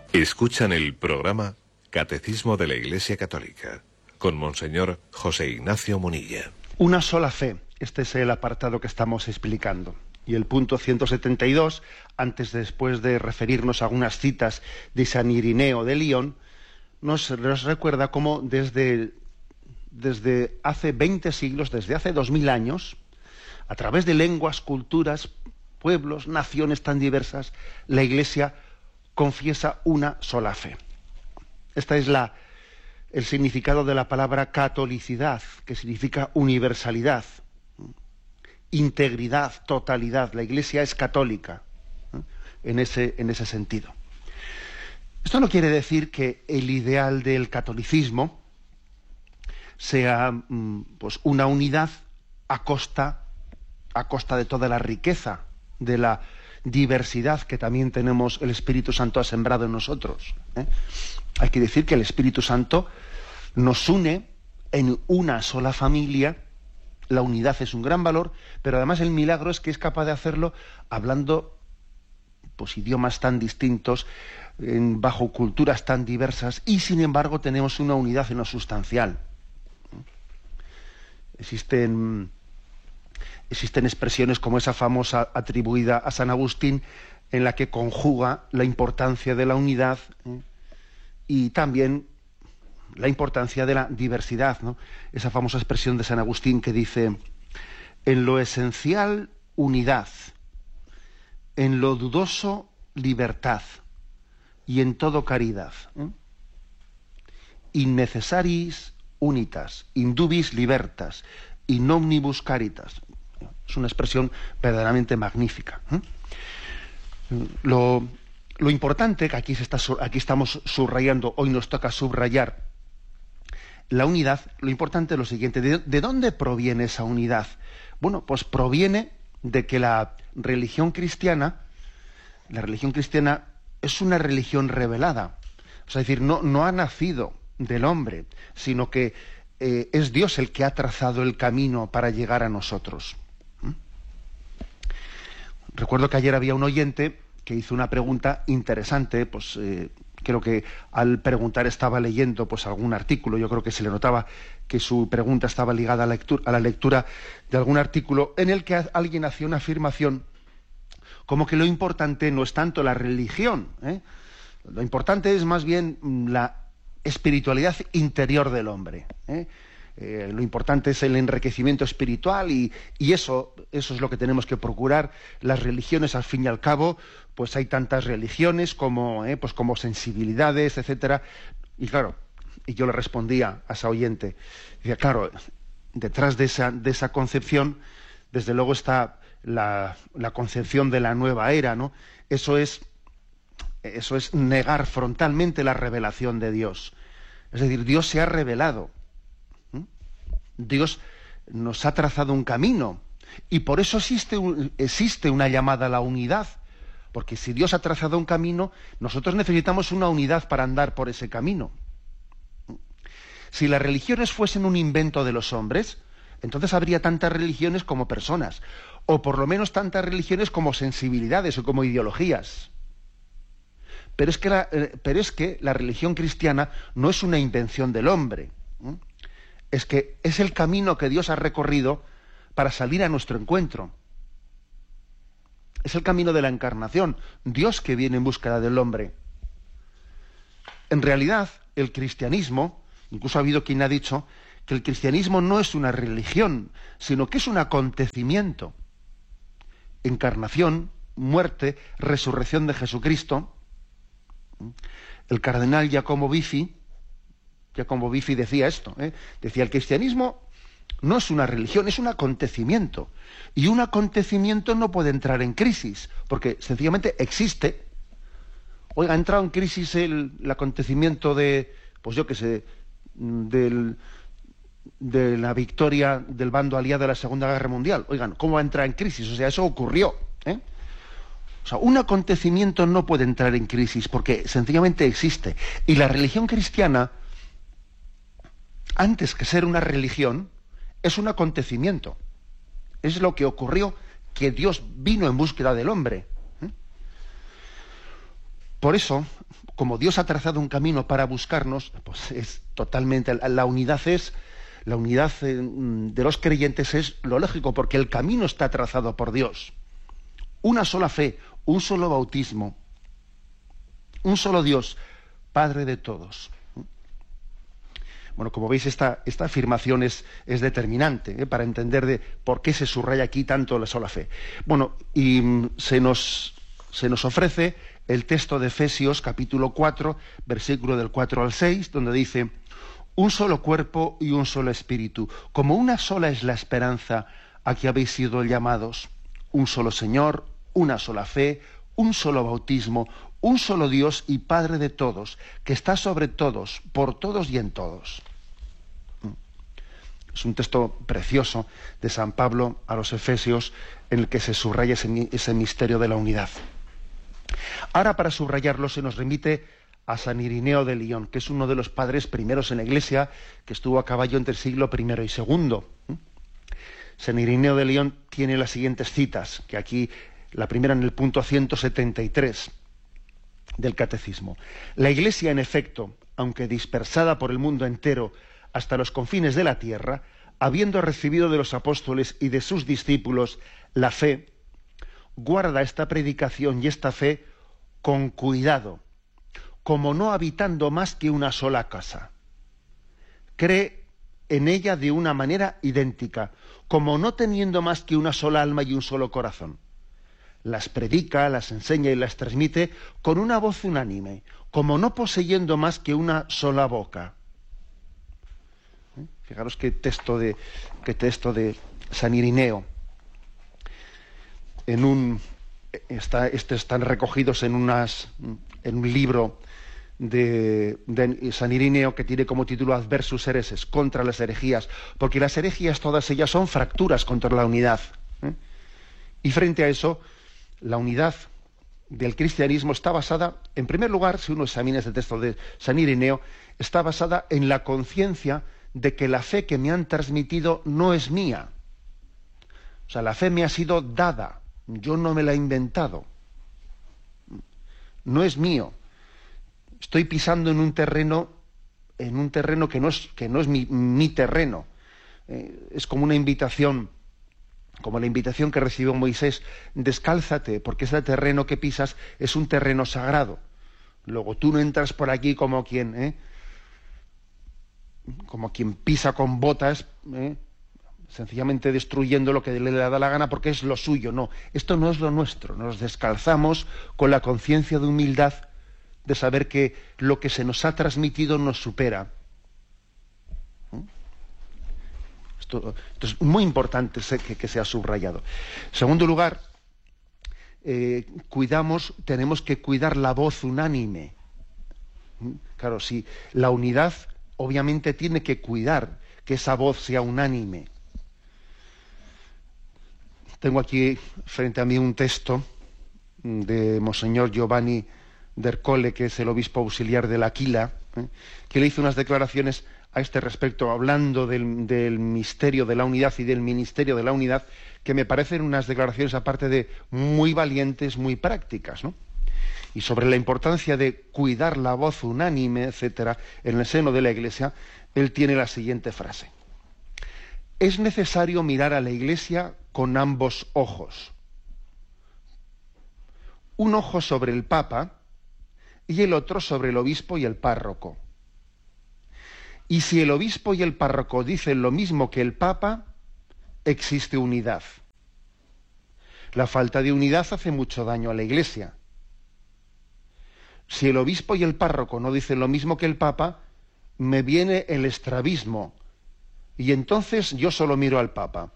Escuchan el programa Catecismo de la Iglesia Católica con Monseñor José Ignacio Munilla. Una sola fe. Este es el apartado que estamos explicando. Y el punto 172, después de referirnos a algunas citas de San Irineo de Lyon, nos recuerda cómo desde hace 20 siglos, desde hace 2000 años, a través de lenguas, culturas, pueblos, naciones tan diversas, la Iglesia confiesa una sola fe. Este es el significado de la palabra catolicidad, que significa universalidad, integridad, totalidad. La Iglesia es católica, en ese sentido. Esto no quiere decir que el ideal del catolicismo sea pues una unidad a costa de toda la riqueza, de la diversidad que también tenemos, el Espíritu Santo ha sembrado en nosotros. Hay que decir que el Espíritu Santo nos une en una sola familia. La unidad es un gran valor, pero además el milagro es que es capaz de hacerlo hablando pues idiomas tan distintos, bajo culturas tan diversas, y sin embargo tenemos una unidad en lo sustancial. Existen expresiones como esa famosa atribuida a San Agustín, en la que conjuga la importancia de la unidad y también la importancia de la diversidad, ¿no? Esa famosa expresión de San Agustín que dice: en lo esencial, unidad; en lo dudoso, libertad; y en todo, caridad. In necessaris unitas, in dubis libertas, in omnibus caritas. Es una expresión verdaderamente magnífica. Lo importante, que aquí estamos subrayando, hoy nos toca subrayar la unidad, lo importante es lo siguiente: ¿de dónde proviene esa unidad? Bueno, pues proviene de que la religión cristiana es una religión revelada. Es decir, no ha nacido del hombre, sino que es Dios el que ha trazado el camino para llegar a nosotros. Recuerdo que ayer había un oyente que hizo una pregunta interesante, pues creo que al preguntar estaba leyendo pues algún artículo. Yo creo que se le notaba que su pregunta estaba ligada a la lectura de algún artículo en el que alguien hacía una afirmación como que lo importante no es tanto la religión, lo importante es más bien la espiritualidad interior del hombre. Lo importante es el enriquecimiento espiritual y eso es lo que tenemos que procurar. Las religiones, al fin y al cabo, pues hay tantas religiones como sensibilidades, etcétera. Y claro, y yo le respondía a esa oyente, decía, claro, detrás de esa concepción, desde luego está la concepción de la nueva era, ¿no? Eso es negar frontalmente la revelación de Dios. Es decir, Dios se ha revelado. Dios nos ha trazado un camino y por eso existe una llamada a la unidad, porque si Dios ha trazado un camino, nosotros necesitamos una unidad para andar por ese camino. Si las religiones fuesen un invento de los hombres, entonces habría tantas religiones como personas, o por lo menos tantas religiones como sensibilidades o como ideologías. Pero es que la religión cristiana no es una invención del hombre. Es que es el camino que Dios ha recorrido para salir a nuestro encuentro. Es el camino de la encarnación, Dios que viene en búsqueda del hombre. En realidad, el cristianismo, incluso ha habido quien ha dicho que el cristianismo no es una religión, sino que es un acontecimiento. Encarnación, muerte, resurrección de Jesucristo. El cardenal Giacomo Biffi decía esto, decía: el cristianismo no es una religión, es un acontecimiento. Y un acontecimiento no puede entrar en crisis, porque sencillamente existe. Oiga, ha entrado en crisis el acontecimiento de la victoria del bando aliado de la Segunda Guerra Mundial. Oigan, ¿cómo va a entrar en crisis? O sea, eso ocurrió. O sea, un acontecimiento no puede entrar en crisis porque sencillamente existe. Y la religión cristiana, antes que ser una religión, es un acontecimiento. Es lo que ocurrió, que Dios vino en búsqueda del hombre. Por eso, como Dios ha trazado un camino para buscarnos, pues es totalmente, la unidad de los creyentes es lo lógico, porque el camino está trazado por Dios. Una sola fe, un solo bautismo, un solo Dios, Padre de todos. Bueno, como veis, esta afirmación es determinante para entender de por qué se subraya aquí tanto la sola fe. Bueno, y se nos ofrece el texto de Efesios capítulo 4, versículo del 4 al 6, donde dice: un solo cuerpo y un solo espíritu, como una sola es la esperanza a que habéis sido llamados, un solo Señor, una sola fe, un solo bautismo, un solo Dios y Padre de todos, que está sobre todos, por todos y en todos. Es un texto precioso de San Pablo a los Efesios, en el que se subraya ese misterio de la unidad. Ahora, para subrayarlo, se nos remite a San Irineo de Lyon, que es uno de los padres primeros en la Iglesia, que estuvo a caballo entre el siglo I y II. San Irineo de Lyon tiene las siguientes citas, que aquí, la primera en el punto 173 del Catecismo. La Iglesia, en efecto, aunque dispersada por el mundo entero hasta los confines de la tierra, habiendo recibido de los apóstoles y de sus discípulos la fe, guarda esta predicación y esta fe con cuidado, como no habitando más que una sola casa. Cree en ella de una manera idéntica, como no teniendo más que una sola alma y un solo corazón. Las predica, las enseña y las transmite con una voz unánime, como no poseyendo más que una sola boca. Fijaros qué texto de San Irineo. Están recogidos en un libro de San Irineo, que tiene como título Adversus Hereses, contra las herejías, porque las herejías todas ellas son fracturas contra la unidad. Y frente a eso, la unidad del cristianismo está basada, en primer lugar, si uno examina este texto de San Irineo, está basada en la conciencia de que la fe que me han transmitido no es mía. O sea, la fe me ha sido dada, yo no me la he inventado. No es mío. Estoy pisando en un terreno que no es mi terreno. Es como una invitación, como la invitación que recibió Moisés: descálzate, porque ese terreno que pisas es un terreno sagrado. Luego tú no entras por aquí como quien pisa con botas, sencillamente destruyendo lo que le da la gana porque es lo suyo. No, esto no es lo nuestro. Nos descalzamos con la conciencia de humildad, de saber que lo que se nos ha transmitido nos supera. Esto es muy importante que sea subrayado. En segundo lugar, tenemos que cuidar la voz unánime. Claro, si la unidad obviamente tiene que cuidar que esa voz sea unánime. Tengo aquí frente a mí un texto de Monseñor Giovanni d'Ercole, que es el obispo auxiliar de L'Aquila, que le hizo unas declaraciones a este respecto, hablando del misterio de la unidad y del ministerio de la unidad, que me parecen unas declaraciones, aparte de muy valientes, muy prácticas, ¿no? Y sobre la importancia de cuidar la voz unánime, etcétera, en el seno de la Iglesia, él tiene la siguiente frase: es necesario mirar a la Iglesia con ambos ojos. Un ojo sobre el Papa y el otro sobre el obispo y el párroco. Y si el obispo y el párroco dicen lo mismo que el Papa, existe unidad. La falta de unidad hace mucho daño a la Iglesia. Si el obispo y el párroco no dicen lo mismo que el Papa, me viene el estrabismo, y entonces yo solo miro al Papa.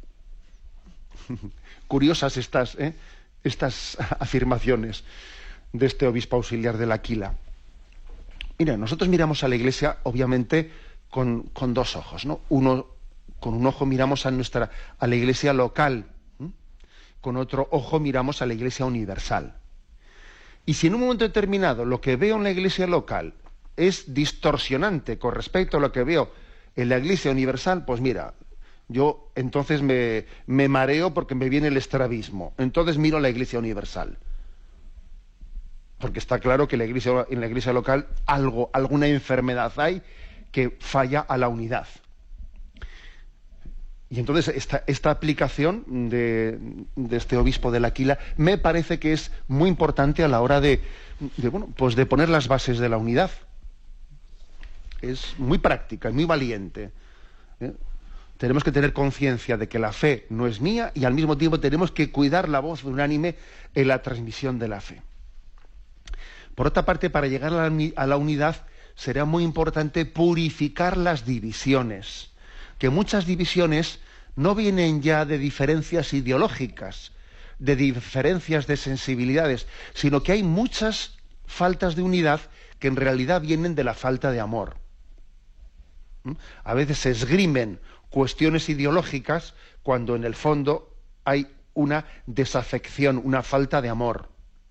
Curiosas estas afirmaciones de este obispo auxiliar de L'Aquila. Mira, nosotros miramos a la Iglesia, obviamente, con dos ojos, ¿no? Con un ojo miramos a la Iglesia local, con otro ojo miramos a la Iglesia universal. Y si en un momento determinado lo que veo en la Iglesia local es distorsionante con respecto a lo que veo en la Iglesia universal, pues mira, yo entonces me mareo porque me viene el estrabismo. Entonces miro la Iglesia universal. porque está claro que en la iglesia local alguna enfermedad hay que falla a la unidad. Y entonces esta aplicación de este obispo de L'Aquila me parece que es muy importante a la hora de poner las bases de la unidad. Es muy práctica y muy valiente, ¿eh? Tenemos que tener conciencia de que la fe no es mía y al mismo tiempo tenemos que cuidar la voz unánime en la transmisión de la fe. Por otra parte, para llegar a la unidad será muy importante purificar las divisiones, que muchas divisiones no vienen ya de diferencias ideológicas, de diferencias de sensibilidades, sino que hay muchas faltas de unidad que en realidad vienen de la falta de amor. A veces se esgrimen cuestiones ideológicas cuando en el fondo hay una desafección, una falta de amor.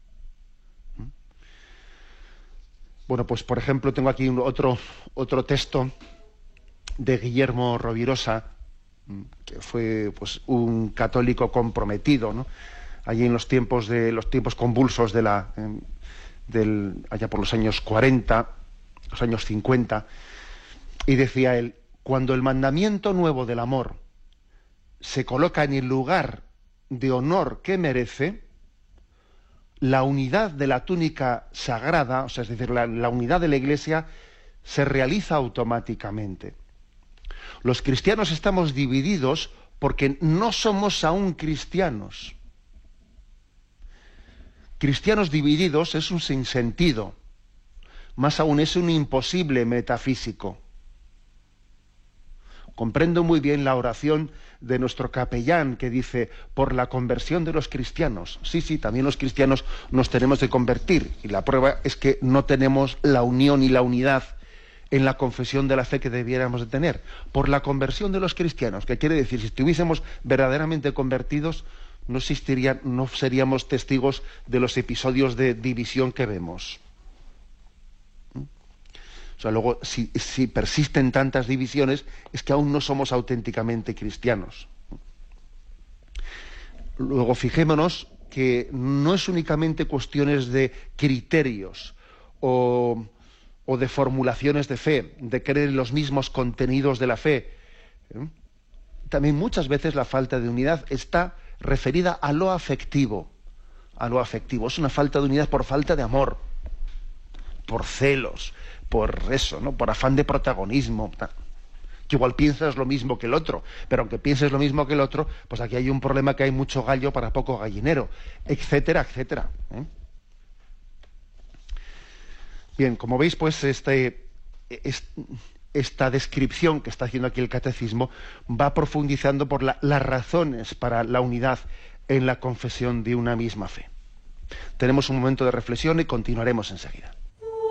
Bueno, pues por ejemplo tengo aquí otro texto de Guillermo Rovirosa, que fue pues un católico comprometido, ¿no? Allí en los tiempos convulsos allá por los años 40, los años 50, y decía él: cuando el mandamiento nuevo del amor se coloca en el lugar de honor que merece, la unidad de la túnica sagrada, o sea, es decir, la unidad de la Iglesia, se realiza automáticamente. Los cristianos estamos divididos porque no somos aún cristianos. Cristianos divididos es un sinsentido, más aún es un imposible metafísico. Comprendo muy bien la oración de nuestro capellán que dice: por la conversión de los cristianos. Sí, también los cristianos nos tenemos que convertir, y la prueba es que no tenemos la unión y la unidad en la confesión de la fe que debiéramos de tener. Por la conversión de los cristianos, que quiere decir, si estuviésemos verdaderamente convertidos, no seríamos testigos de los episodios de división que vemos. O sea, luego, si persisten tantas divisiones, es que aún no somos auténticamente cristianos. Luego, fijémonos que no es únicamente cuestiones de criterios o de formulaciones de fe, de creer en los mismos contenidos de la fe. También muchas veces la falta de unidad está referida a lo afectivo. A lo afectivo. Es una falta de unidad por falta de amor, por celos, por eso, ¿no? Por afán de protagonismo. Que igual piensas lo mismo que el otro, pero aunque pienses lo mismo que el otro, pues aquí hay un problema, que hay mucho gallo para poco gallinero, etcétera, etcétera. Bien, como veis, pues esta descripción que está haciendo aquí el catecismo va profundizando por las razones para la unidad en la confesión de una misma fe. Tenemos un momento de reflexión y continuaremos enseguida.